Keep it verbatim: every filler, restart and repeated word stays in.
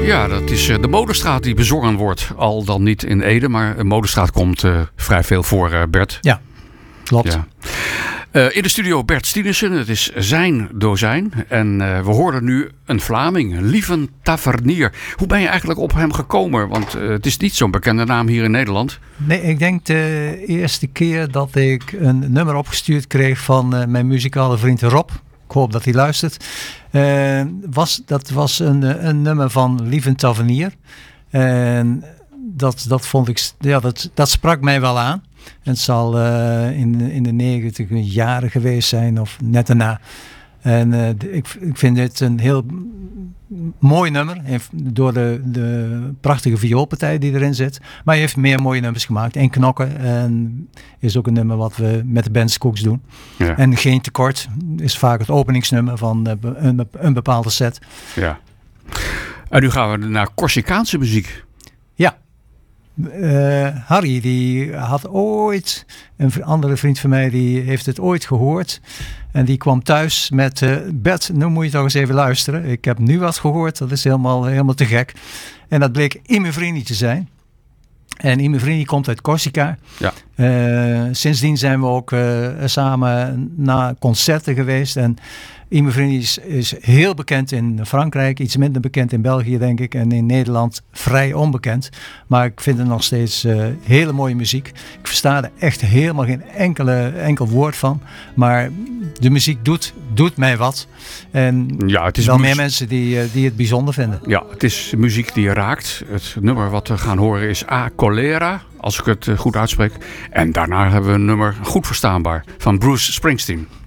Ja, dat is de Modestraat die bezongen wordt. Al dan niet in Ede, maar de Modestraat komt uh, vrij veel voor, uh, Bert. Ja, klopt. Ja. Uh, in de studio Bert Stienissen, het is zijn dozijn. En uh, we horen nu een Vlaming, Lieven Tavernier. Hoe ben je eigenlijk op hem gekomen? Want uh, het is niet zo'n bekende naam hier in Nederland. Nee, ik denk de eerste keer dat ik een nummer opgestuurd kreeg van uh, mijn muzikale vriend Rob. Ik hoop dat hij luistert. Uh, was, dat was een, een nummer van Lieven Tavernier. En dat, dat vond ik, ja, dat, dat sprak mij wel aan. En het zal uh, in, in de negentig jaren geweest zijn of net daarna. En uh, de, ik, ik vind dit een heel mooi nummer. Door de, de prachtige vioolpartij die erin zit. Maar hij heeft meer mooie nummers gemaakt. En Knokken. En is ook een nummer wat we met de band Cooks doen. Ja. En Geen Tekort is vaak het openingsnummer van uh, een, een bepaalde set. Ja. En nu gaan we naar Corsicaanse muziek. Ja. Uh, Harry die had ooit, een andere vriend van mij die heeft het ooit gehoord en die kwam thuis met uh, Bert, nu moet je toch eens even luisteren, ik heb nu wat gehoord, dat is helemaal, helemaal te gek. En dat bleek Imevrini te zijn. En Imevrini komt uit Corsica. Ja. Uh, sindsdien zijn we ook uh, samen naar concerten geweest. En Imevrini is, is heel bekend in Frankrijk. Iets minder bekend in België, denk ik. En in Nederland vrij onbekend. Maar ik vind het nog steeds uh, hele mooie muziek. Ik versta er echt helemaal geen enkele, enkel woord van. Maar de muziek doet, doet mij wat. En ja, het is wel mu- meer mensen die, uh, die het bijzonder vinden. Ja, het is muziek die je raakt. Het nummer wat we gaan horen is A Colera, als ik het goed uitspreek. En daarna hebben we een nummer goed verstaanbaar van Bruce Springsteen.